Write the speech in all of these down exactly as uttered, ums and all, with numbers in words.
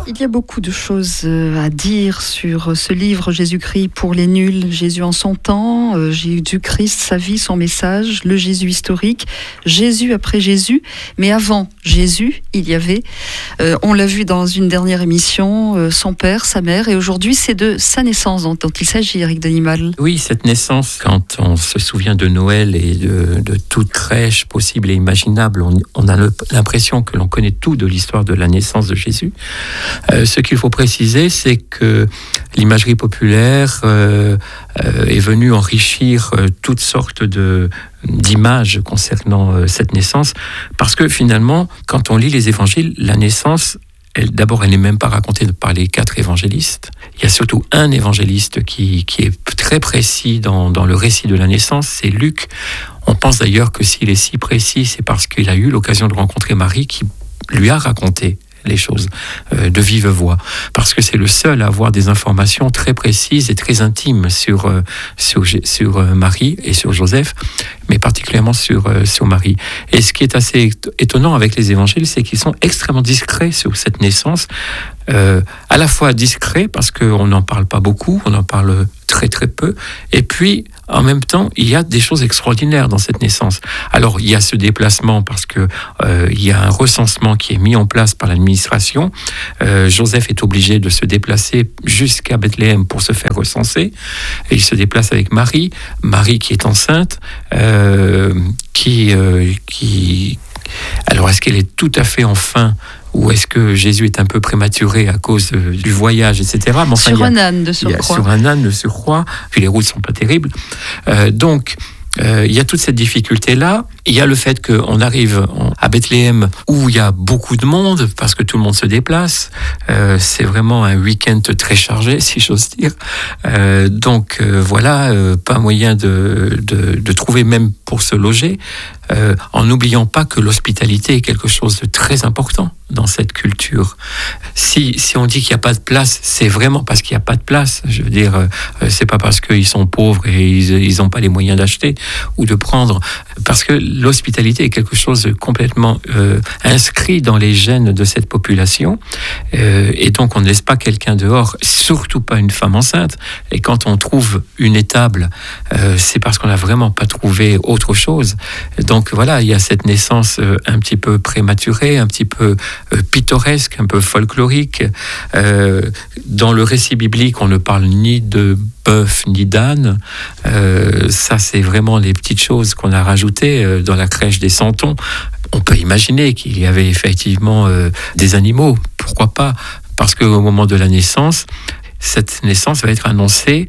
Il y a beaucoup de choses à dire sur ce livre Jésus-Christ pour les nuls, Jésus en son temps, Jésus-Christ, sa vie, son message, le Jésus historique, Jésus après Jésus, mais avant Jésus, il y avait, euh, on l'a vu dans une dernière émission, euh, son père, sa mère, et aujourd'hui c'est de sa naissance dont, dont il s'agit, Eric Denimal. Oui, cette naissance, quand on se souvient de Noël et de, de toute crèche possible et imaginable, on, on a le, l'impression que l'on connaît tout de l'histoire de la naissance de Jésus. Euh, ce qu'il faut préciser, c'est que l'imagerie populaire euh, euh, est venue enrichir euh, toutes sortes de, d'images concernant euh, cette naissance, parce que finalement, quand on lit les évangiles, la naissance, elle, d'abord, elle n'est même pas racontée par les quatre évangélistes. Il y a surtout un évangéliste qui, qui est très précis dans, dans le récit de la naissance, c'est Luc. On pense d'ailleurs que s'il est si précis, c'est parce qu'il a eu l'occasion de rencontrer Marie qui lui a raconté les choses euh, de vive voix, parce que c'est le seul à avoir des informations très précises et très intimes sur, euh, sur, sur euh, Marie et sur Joseph, mais particulièrement sur, euh, sur Marie. Et ce qui est assez étonnant avec les évangiles, c'est qu'ils sont extrêmement discrets sur cette naissance, euh, à la fois discrets parce qu'on n'en parle pas beaucoup, on en parle très très peu, et puis en même temps, il y a des choses extraordinaires dans cette naissance. Alors, il y a ce déplacement parce que euh, il y a un recensement qui est mis en place par l'administration. Euh, Joseph est obligé de se déplacer jusqu'à Bethléem pour se faire recenser. Et il se déplace avec Marie, Marie qui est enceinte, euh, qui, euh, qui... Alors, est-ce qu'elle est tout à fait en fin ? Ou est-ce que Jésus est un peu prématuré à cause du voyage, et cetera. Bon, enfin, sur a, un âne de surcroît. Sur un âne de surcroît, puis les routes ne sont pas terribles. Euh, donc, euh, il y a toute cette difficulté-là. Il y a le fait qu'on arrive à Bethléem où il y a beaucoup de monde, parce que tout le monde se déplace. Euh, c'est vraiment un week-end très chargé, si j'ose dire. Euh, donc, euh, voilà, euh, pas moyen de, de, de trouver même pour se loger, euh, en n'oubliant pas que l'hospitalité est quelque chose de très important dans cette culture. Si, si on dit qu'il n'y a pas de place, c'est vraiment parce qu'il n'y a pas de place. Je veux dire, euh, c'est pas parce qu'ils sont pauvres et ils n'ont pas les moyens d'acheter ou de prendre. Parce que l'hospitalité est quelque chose de complètement euh, inscrit dans les gènes de cette population. Euh, et donc, on ne laisse pas quelqu'un dehors, surtout pas une femme enceinte. Et quand on trouve une étable, euh, c'est parce qu'on n'a vraiment pas trouvé autre chose. Donc, voilà, il y a cette naissance euh, un petit peu prématurée, un petit peu euh, pittoresque, un peu folklorique. Euh, dans le récit biblique, on ne parle ni de bœuf ni d'âne. Euh, ça, c'est vraiment les petites choses qu'on a rajoutées euh, dans la crèche des Santons. On peut imaginer qu'il y avait effectivement euh, des animaux. Pourquoi pas ? Parce qu'au moment de la naissance, cette naissance va être annoncée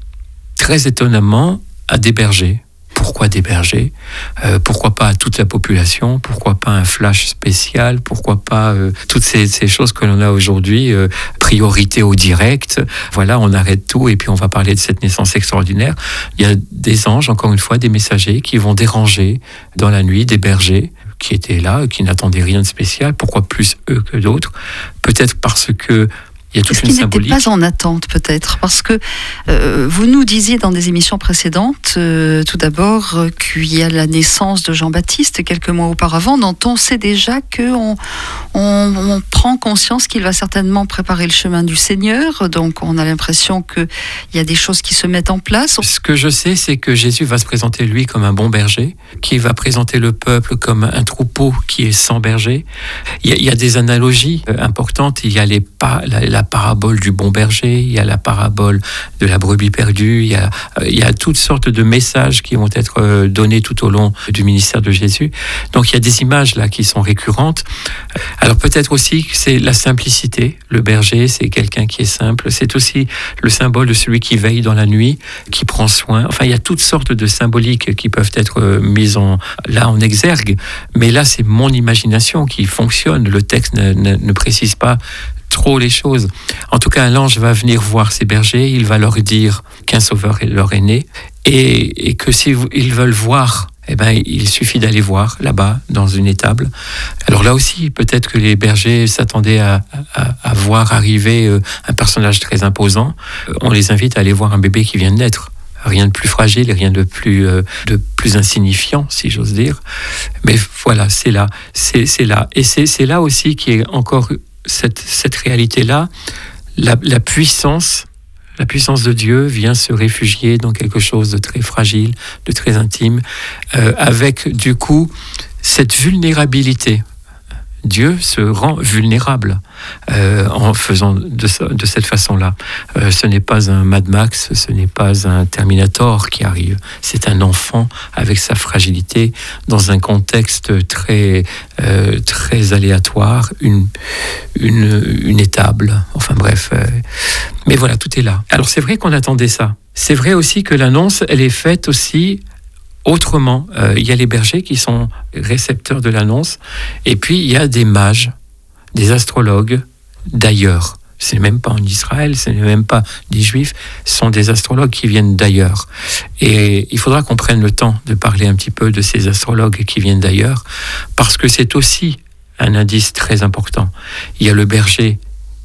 très étonnamment à des bergers. Pourquoi des bergers ? euh, Pourquoi pas à toute la population ? Pourquoi pas un flash spécial ? Pourquoi pas euh, toutes ces, ces choses que l'on a aujourd'hui, euh, priorité au direct ? Voilà, on arrête tout et puis on va parler de cette naissance extraordinaire. Il y a des anges, encore une fois, des messagers qui vont déranger dans la nuit des bergers qui étaient là, qui n'attendaient rien de spécial. Pourquoi plus eux que d'autres ? Peut-être parce que il y a toute Est-ce une qu'il symbolique. n'était pas en attente, peut-être ? Parce que euh, vous nous disiez dans des émissions précédentes, euh, tout d'abord, euh, qu'il y a la naissance de Jean-Baptiste quelques mois auparavant, dont on sait déjà qu'on on, on prend conscience qu'il va certainement préparer le chemin du Seigneur. Donc, on a l'impression qu'il y a des choses qui se mettent en place. Ce que je sais, c'est que Jésus va se présenter, lui, comme un bon berger, qui va présenter le peuple comme un troupeau qui est sans berger. Il y a, il y a des analogies importantes. Il y a les pas, la, la la parabole du bon berger, il y a la parabole de la brebis perdue, il y a, il y a toutes sortes de messages qui vont être donnés tout au long du ministère de Jésus. Donc il y a des images là qui sont récurrentes. Alors peut-être aussi que c'est la simplicité. Le berger, c'est quelqu'un qui est simple. C'est aussi le symbole de celui qui veille dans la nuit, qui prend soin. Enfin, il y a toutes sortes de symboliques qui peuvent être mises en, là en exergue. Mais là, c'est mon imagination qui fonctionne. Le texte ne, ne, ne précise pas trop les choses. En tout cas, l'ange va venir voir ces bergers, il va leur dire qu'un sauveur leur est né et, et que s'ils veulent voir, eh ben, il suffit d'aller voir là-bas, dans une étable. Alors là aussi, peut-être que les bergers s'attendaient à, à, à voir arriver un personnage très imposant. On les invite à aller voir un bébé qui vient de naître. Rien de plus fragile, rien de plus, euh, de plus insignifiant, si j'ose dire. Mais voilà, c'est là, c'est, c'est là. Et c'est, c'est là aussi qui est encore cette, cette réalité-là, la, la puissance, la puissance de Dieu vient se réfugier dans quelque chose de très fragile, de très intime, euh, avec du coup cette vulnérabilité. Dieu se rend vulnérable euh, en faisant de, de cette façon-là. Euh, ce n'est pas un Mad Max, ce n'est pas un Terminator qui arrive. C'est un enfant avec sa fragilité dans un contexte très, euh, très aléatoire, une, une, une étable. Enfin bref. Euh, mais voilà, tout est là. Alors c'est vrai qu'on attendait ça. C'est vrai aussi que l'annonce, elle est faite aussi autrement. Euh, il y a les bergers qui sont récepteurs de l'annonce, et puis il y a des mages, des astrologues d'ailleurs. Ce n'est même pas en Israël, ce n'est même pas des Juifs, ce sont des astrologues qui viennent d'ailleurs. Et il faudra qu'on prenne le temps de parler un petit peu de ces astrologues qui viennent d'ailleurs, parce que c'est aussi un indice très important. Il y a le berger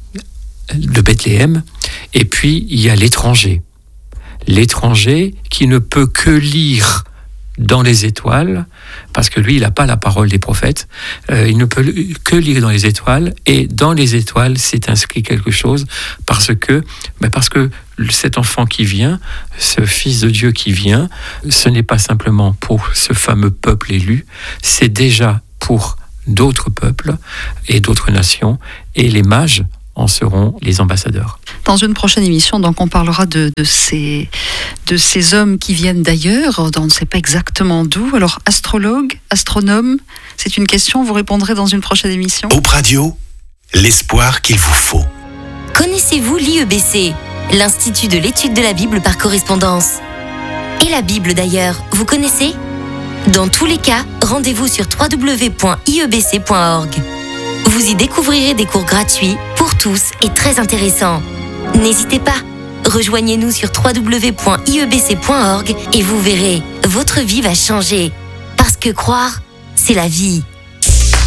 de Bethléem, et puis il y a l'étranger. L'étranger qui ne peut que lire dans les étoiles, parce que lui, il n'a pas la parole des prophètes, euh, il ne peut que lire dans les étoiles, et dans les étoiles, c'est inscrit quelque chose, parce que, ben parce que cet enfant qui vient, ce fils de Dieu qui vient, ce n'est pas simplement pour ce fameux peuple élu, c'est déjà pour d'autres peuples et d'autres nations, et les mages en seront les ambassadeurs. Dans une prochaine émission, donc, on parlera de, de, ces, de ces hommes qui viennent d'ailleurs, on ne sait pas exactement d'où. Alors, astrologue, astronome, c'est une question, vous répondrez dans une prochaine émission. Hope Radio, l'espoir qu'il vous faut. Connaissez-vous l'I E B C, l'Institut de l'étude de la Bible par correspondance? Et la Bible d'ailleurs, vous connaissez? Dans tous les cas, rendez-vous sur w w w point i e b c point org. Vous y découvrirez des cours gratuits pour tous et très intéressants. N'hésitez pas, rejoignez-nous sur w w w point i e b c point org et vous verrez, votre vie va changer. Parce que croire, c'est la vie.